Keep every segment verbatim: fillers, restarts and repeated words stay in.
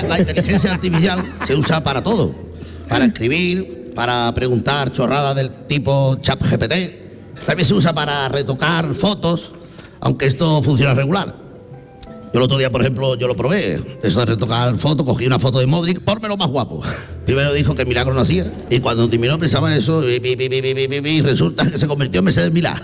la inteligencia artificial se usa para todo. Para escribir, para preguntar chorradas del tipo ChatGPT. También se usa para retocar fotos, aunque esto funciona regular. Yo el otro día, por ejemplo, yo lo probé. Eso de retocar fotos, cogí una foto de Modric, pórmelo más guapo. Primero dijo que milagro no hacía. Y cuando terminó pensaba eso, y, y, y, y, y, y resulta que se convirtió en Mercedes Milá.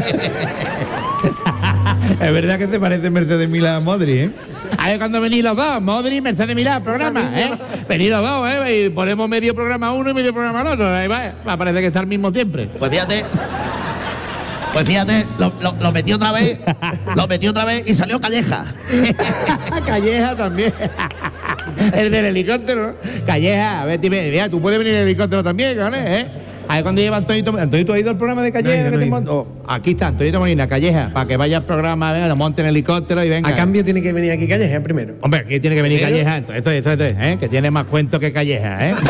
Es verdad que te parece Mercedes Milá a Modric, ¿eh? A ver, cuando venís los dos, Modric y Mercedes Milá, programa, ¿eh? Venís los dos, ¿eh? Y ponemos medio programa a uno y medio programa al otro. Ahí va, va, parece que está el mismo siempre. Pues fíjate, pues fíjate, lo, lo, lo metí otra vez, lo metí otra vez y salió Calleja. Calleja también. El del helicóptero, ¿no? Calleja, a ver, dime, mira, tú puedes venir en helicóptero también, ¿no? ¿Eh? A ver, cuando lleva Antonito, Antonito, ¿ha ido al programa de Calleja? No, no, que no, te oh, aquí está, Antonito Molina, Calleja, para que vaya al programa, venga, lo monte en helicóptero y venga. A cambio tiene que venir aquí Calleja primero. Hombre, aquí tiene que venir ¿Pero? Calleja, esto, esto, esto, esto, ¿eh? Que tiene más cuento que Calleja, ¿eh?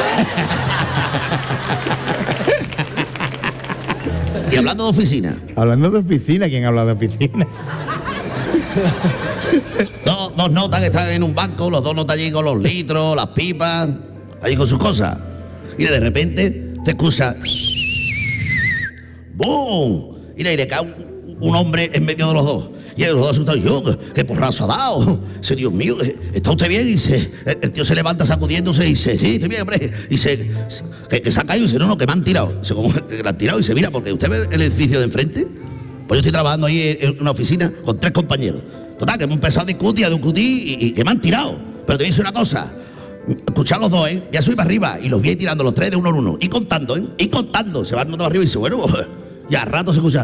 Y hablando de oficina, Hablando de oficina, ¿quién habla de oficina? dos, dos notas que están en un banco, los dos notas allí con los litros, las pipas, allí con sus cosas. Y de repente te escucha ¡bum! Y le cae un, un hombre en medio de los dos. Y los dos asustados, yo, ¿qué porrazo ha dado? Dice, Dios mío, ¿está usted bien? Y se, el tío se levanta sacudiéndose y dice, sí, estoy bien, hombre. Y se, que, que se ha caído y dice, no, no, que me han tirado. Dice, ¿cómo que la han tirado? Y dice, mira, porque usted ve el edificio de enfrente. Pues yo estoy trabajando ahí en una oficina con tres compañeros. Total, que hemos empezado a discutir, a discutir y, y que me han tirado. Pero te voy a decir una cosa. Escuchad los dos, ¿eh? Ya subí para arriba y los vi tirando los tres de uno en uno. Y contando, ¿eh? Y contando. Se van todos arriba y dice, bueno, ya a rato se escucha.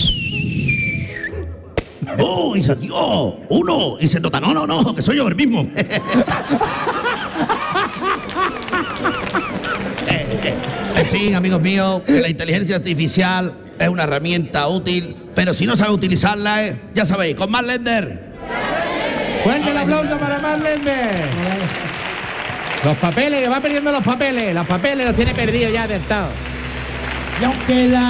¡Oh! Y dice, Dios, uno. Y se nota, no, no, no, que soy yo el mismo. En fin, amigos míos, que la inteligencia artificial es una herramienta útil, pero si no sabe utilizarla, ¿eh? Ya sabéis, con Mark Lender. Fuerte el aplauso para Mark Lender. Los papeles, que va perdiendo los papeles. Los papeles los tiene perdidos ya de estado. Y aunque la